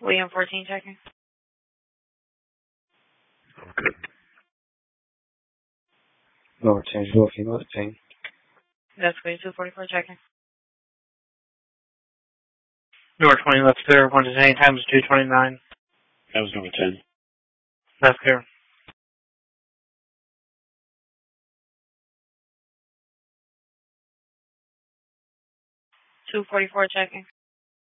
William 14 checking. Okay. Lower 10, you looking at 10. That's clear. 244 checking. Door 20, left clear. 1 to 10 times 229. That was number 10. That's clear. Two 44 checking.